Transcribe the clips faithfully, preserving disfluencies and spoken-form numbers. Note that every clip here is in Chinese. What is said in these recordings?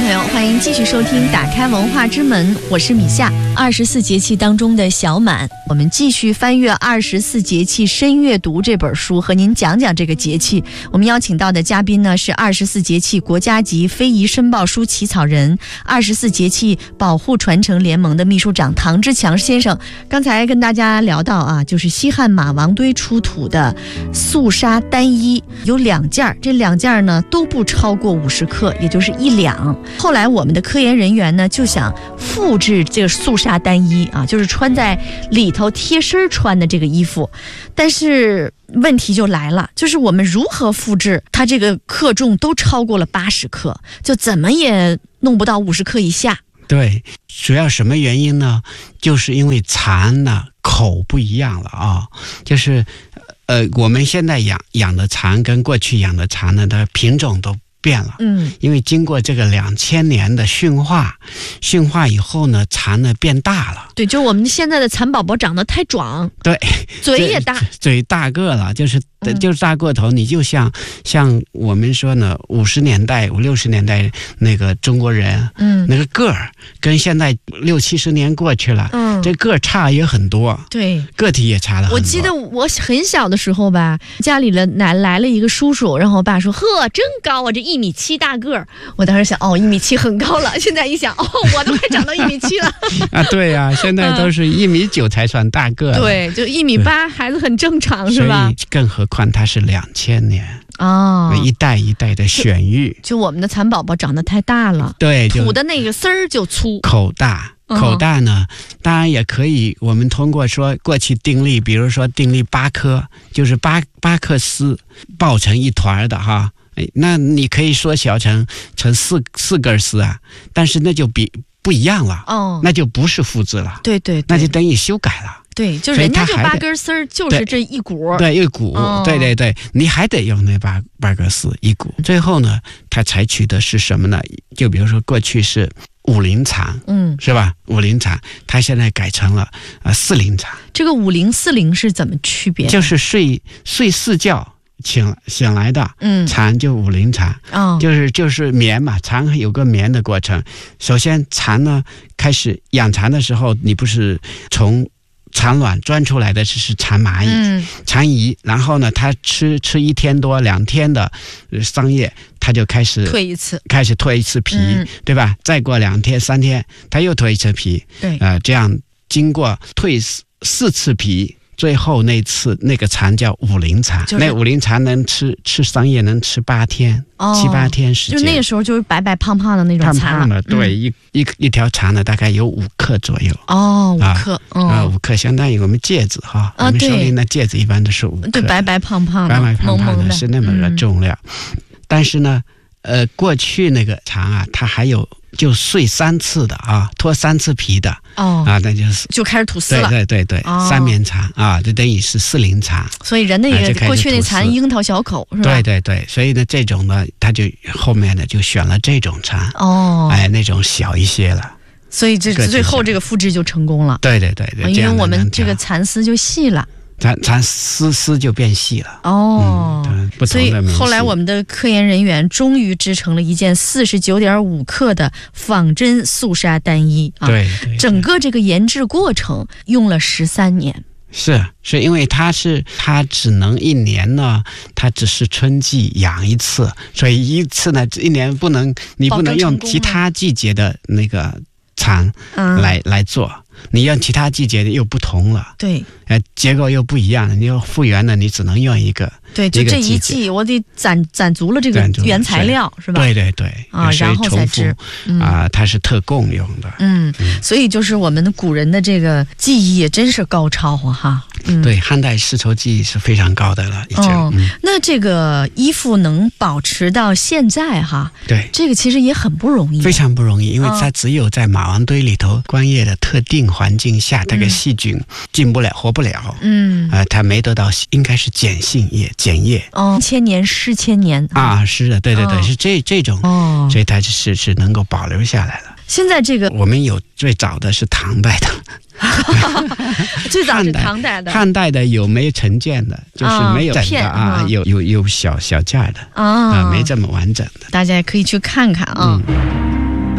朋友，欢迎继续收听打开文化之门，我是米夏。二十四节气当中的小满，我们继续翻阅二十四节气深阅读这本书，和您讲讲这个节气。我们邀请到的嘉宾呢是二十四节气国家级非遗申报书起草人、二十四节气保护传承联盟的秘书长唐之强先生。刚才跟大家聊到啊，就是西汉马王堆出土的素纱单衣有两件，这两件呢都不超过五十克，也就是一两。后来我们的科研人员呢就想复制这个素纱单衣啊，就是穿在里头贴身穿的这个衣服，但是问题就来了，就是我们如何复制它这个克重都超过了八十克，就怎么也弄不到五十克以下。 对，主要什么原因呢？就是因为蚕呢口不一样了啊，就是呃我们现在养养的蚕跟过去养的蚕呢，它品种都变了，嗯，因为经过这个两千年的驯化，驯化以后呢，蚕呢变大了。 对，就我们现在的蚕宝宝长得太壮， 对， 嘴也大， 嘴大个了，就是就是大个头。你就像像我们说呢，五十年代、五六十年代那个中国人，嗯，那个个儿跟现在六七十年过去了，嗯，这个儿差也很多， 对， 个体也差了很多。 我记得我很小的时候吧，家里的奶来了一个叔叔，然后我爸说：“呵，真高啊，这一米七大个儿。”我当时想，哦，一米七很高了。现在一想，哦，我都快长到一米七了。 啊，对呀、啊，现在都是一米九才算大个、嗯。 对，就一米八，孩子很正常，是吧？ 所以更何况它是两千年。哦，一代一代的选育， 就, 就我们的蚕宝宝长得太大了， 对， 吐的那个丝儿就粗， 口大。口大呢，当然也可以，我们通过说过去定力，比如说定力八颗，就是八八颗丝抱成一团的哈，那你可以缩小成成四四根丝啊，但是那就比不一样了，哦，那就不是复制了， 对 对, 对， 那就等于修改了。 对，就人家就八根丝儿，就是这一股， 对，一股、哦，对对对，你还得用那八八根丝一股。最后呢，它采取的是什么呢？就比如说过去是五龄蚕，嗯，是吧？五龄蚕，它现在改成了呃四龄蚕。 这个五龄四龄是怎么区别？ 就是睡睡四觉醒醒来的，嗯，蚕就五龄蚕，哦，就是就是眠嘛，蚕有个眠的过程。首先，蚕呢开始养蚕的时候，你不是从蚕卵钻出来的是蚕蚂蚁，嗯、蚕蚁，然后呢，它吃吃一天多两天的桑叶，它就开始蜕一次， 开始蜕一次皮，嗯、对吧？再过两天三天，它又蜕一次皮，对，呃，这样经过蜕四四次皮。最后那次那个蚕叫五龄蚕，就是、那五龄蚕能吃吃桑叶能吃八天、哦、七八天时间， 就那个时候就是白白胖胖的那种蚕， 胖胖的，对，嗯、一一一条蚕呢大概有五克左右。 哦，五克，啊、 嗯呃，五克相当于我们戒指哈，啊、我们手里的戒指一般都是五克， 对，白白胖胖的， 白白胖胖的是那么个重量，嗯、但是呢，呃，过去那个蚕啊，它还有。就睡三次的啊，脱三次皮的哦啊，那就是就开始吐丝了。 对对对对，哦、三棉蚕啊，就等于是四龄蚕。 所以人那个、啊、过去那蚕樱桃小口是吧？ 对对对，所以呢，这种呢，他就后面呢就选了这种蚕哦，哎，那种小一些了。 所以这最后这个复制就成功了。 对对对对， 因为我们这个蚕丝就细了。 蚕蚕丝丝就变细了哦、 嗯，不同的所以后来我们的科研人员终于制成了一件四十九点五克的仿真素纱单衣啊！ 对，对对， 整个这个研制过程用了十三年。 是是因为它是它只能一年呢，它只是春季养一次，所以一次呢一年不能你不能用其他季节的那个蚕来、嗯、来做。你用其他季节的又不同了，对，呃，结构又不一样了。你要复原的，你只能用一个， 对，就这一季，我得攒攒足了这个原材料，是吧？ 对对对， 啊，然后才织啊、呃，它是特供用的， 嗯，嗯所以就是我们的古人的这个技艺也真是高超啊，哈。 嗯、对，汉代丝绸技艺是非常高的了，已经。哦嗯、那这个衣服能保持到现在哈， 对， 这个其实也很不容易， 非常不容易，因为它只有在马王堆里头官业的特定环境下，这个细菌进不了、活不了。嗯，呃，它没得到，应该是碱性液、碱液。 哦，千年湿千年啊，是的，对对对，哦、是这这种，哦，所以它是是能够保留下来了。 现在这个我们有最早的是唐代的。 最早是唐代的， 汉代的有没成件的，就是没有整的啊，有有有小小件的啊、呃，没这么完整的， 大家也可以去看看啊。嗯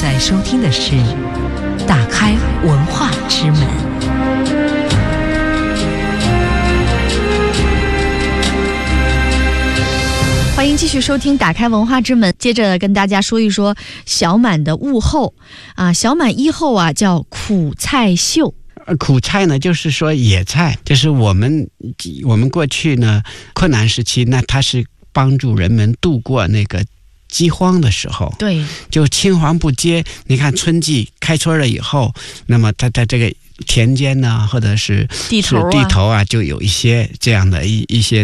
在收听的是《打开文化之门》。 欢迎继续收听《打开文化之门》，接着跟大家说一说小满的物候啊。小满一候啊，叫苦菜秀。 苦菜呢，就是说野菜，就是我们我们过去呢困难时期，那它是帮助人们度过那个饥荒的时候， 对， 就青黄不接。你看春季开春了以后，那么它在这个田间呢，或者是地头啊， 地头啊，就有一些这样的一一些